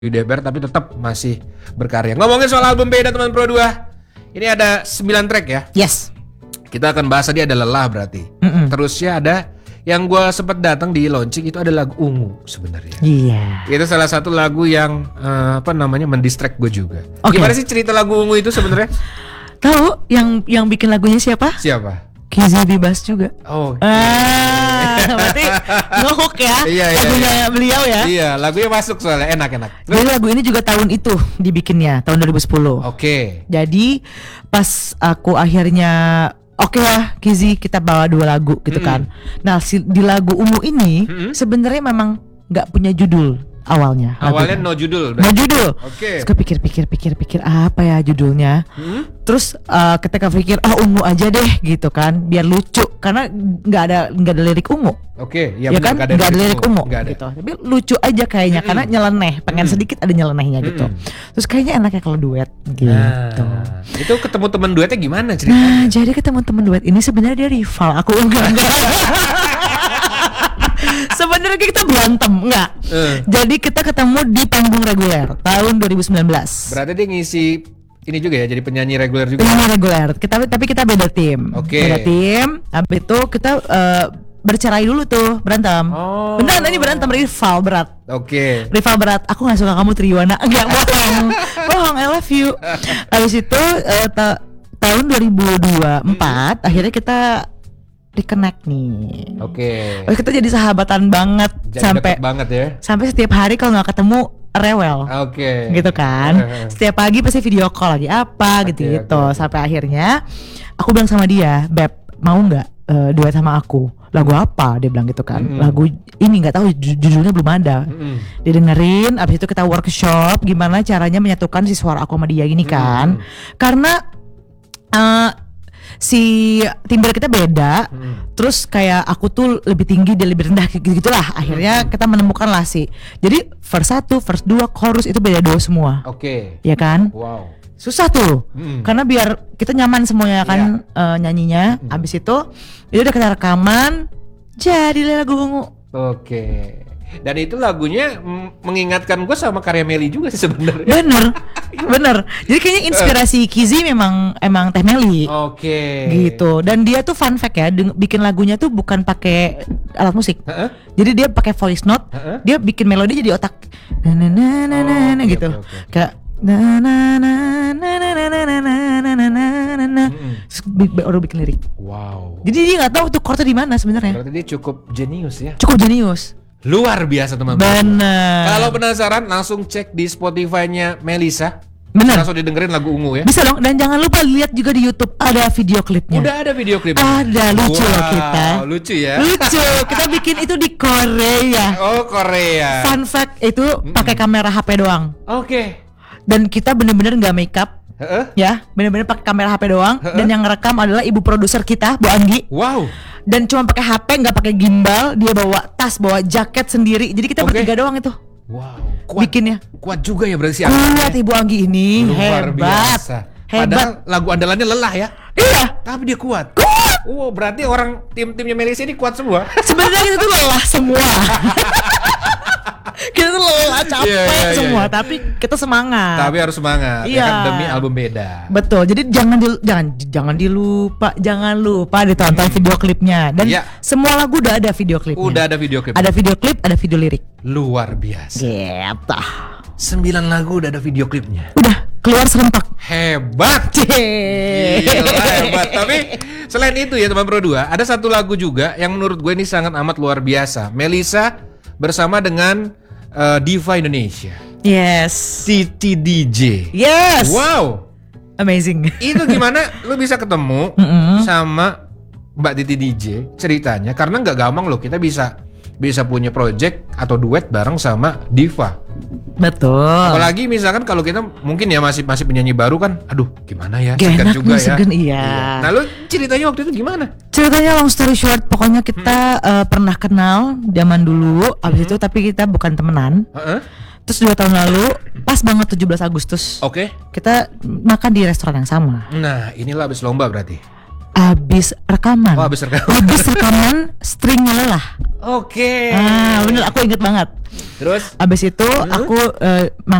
di DPR tapi tetap masih berkarya. Ngomongin soal album beda teman Pro 2. Ini ada 9 track ya. Yes. Kita akan bahas tadi ada Lelah berarti. Terusnya ada yang gue sempat datang di launching itu ada lagu Ungu sebenarnya. Iya. Itu salah satu lagu yang mendistract gue juga. Okay. Gimana sih cerita lagu Ungu itu sebenarnya? Tahu yang bikin lagunya siapa? Siapa? Kizzy Bibas juga. Oh. Berarti ngehook ya. Iya, lagunya beliau ya. Iya, lagunya masuk soalnya enak-enak. Jadi lagu ini juga tahun itu dibikinnya, tahun 2010. Oke. Jadi pas aku akhirnya oke lah Kizzy kita bawa 2 lagu gitu kan. Nah di lagu Ungu ini sebenarnya memang nggak punya judul awalnya. Awalnya lagunya. no judul. No judul. Oke. Terus pikir apa ya judulnya. Terus ketika pikir Ungu aja deh gitu kan, biar lucu karena nggak ada lirik Ungu. Oke, ya kan nggak ada lirik Ungu gak ada. gitu. Tapi lucu aja kayaknya karena nyeleneh, pengen sedikit ada nyelenehnya gitu. Terus kayaknya enaknya kalau duet gitu. Nah, itu ketemu teman duetnya gimana ceritanya? Nah, jadi ketemu teman duet ini sebenarnya dia rival. Aku enggak. Sebenarnya kita berantem, enggak. Jadi kita ketemu di panggung reguler tahun 2019. Berarti dia ngisi ini juga ya, jadi penyanyi reguler juga. Penyanyi reguler. Tapi kita beda tim. Oke. Beda tim. Habis itu kita bercerai dulu tuh, berantem. Oh. Beneran ini berantem rival berat. Oke. Rival berat. Aku nggak suka kamu Triwana. Enggak bohong. I love you. Habis itu tahun 2024 akhirnya kita reconnect nih. Oke. Kita jadi sahabatan banget Jadi sampai deket banget ya. sampai setiap hari kalau nggak ketemu rewel. Oke. Gitu kan. Setiap pagi pasti video call lagi apa gitu. Oke. Sampai akhirnya aku bilang sama dia, "Beb, mau nggak duet sama aku?" Lagu apa? Dia bilang gitu kan. Lagu ini nggak tahu judulnya belum ada. Didengerin, abis itu kita workshop gimana caranya menyatukan si suara aku sama dia gini kan. Karena si timbre kita beda, terus kayak aku tuh lebih tinggi dia lebih rendah gitulah. Akhirnya kita menemukan lah sih. Jadi verse 1, verse 2, chorus itu beda dua semua. Oke. Ya kan? Wow. Susah tuh, karena biar kita nyaman semuanya kan nyanyinya. Abis itu udah kita rekaman, jadilah lagu Ungu. Oke. Dan itu lagunya mengingatkan gue sama karya Meli juga sih sebenarnya. Bener. Jadi kayaknya inspirasi Kizzy emang Teh Meli. Oke. Gitu. Dan dia tuh fun fact ya, bikin lagunya tuh bukan pakai alat musik. Jadi dia pakai voice note. Dia bikin melodi jadi otak. Na gitu. Kayak baru bikin lirik. Wow. Jadi dia nggak tahu tuh chordnya di mana sebenarnya. Berarti dia cukup jenius ya. Cukup jenius. Luar biasa teman-teman. Bener. Kalau penasaran langsung cek di Spotify-nya Melisa. Bener. Langsung didengerin lagu Ungu ya. Bisa dong. Dan jangan lupa lihat juga di YouTube ada video klipnya. Udah ada video klipnya. Ada, lucu loh kita. Lucu ya. Lucu. Kita bikin itu di Korea. Oh, Korea. Fun fact itu pakai kamera HP doang. Oke. Dan kita bener-bener nggak make up. Ya, bener-bener pakai kamera HP doang. Dan yang ngerekam adalah ibu produser kita, Bu Anggi. Wow. Dan cuma pakai HP, nggak pakai gimbal. Dia bawa tas, bawa jaket sendiri. Jadi kita bertiga doang itu. Wow. Kuat, bikinnya. Kuat juga ya berarti si Kuat Ibu Anggi ini. Luar hebat. biasa. Hebat. Padahal lagu andalannya Lelah ya. Iya. Tapi dia kuat. Berarti orang tim-timnya Melisa ini kuat semua. Sebenarnya kita tuh lelah semua. Kita tuh lelah capek semua, tapi kita semangat. Tapi harus semangat. Iya. Ya kan demi album beda. Betul. Jadi jangan lupa ditonton video klipnya. Dan semua lagu udah ada video klipnya. Udah ada video klip. Ada video klip, ada video lirik. Luar biasa. Gitu. 9 lagu udah ada video klipnya. Udah keluar serempak. Hebat. Gila, hebat. Tapi selain itu ya teman Pro 2, ada satu lagu juga yang menurut gue ini sangat amat luar biasa. Melisa bersama dengan Diva Indonesia. Yes. Titi DJ. Yes. Wow. Amazing. Itu gimana lu bisa ketemu sama Mbak Titi DJ ceritanya? Karena nggak gampang loh kita bisa punya project atau duet bareng sama Diva. Betul. Apalagi misalkan kalau kita mungkin ya masih penyanyi baru kan, aduh gimana ya, segan juga ya. Segan, iya. Nah lu ceritanya waktu itu gimana? Ceritanya long story short, pokoknya kita pernah kenal zaman dulu, abis itu tapi kita bukan temenan. Terus 2 tahun lalu, pas banget 17 Agustus. Oke. Kita makan di restoran yang sama. Nah inilah abis lomba berarti. Abis rekaman. Oh, habis rekaman. Abis rekaman stringnya lelah. Oke. Bener, aku inget banget. Terus? Abis itu aku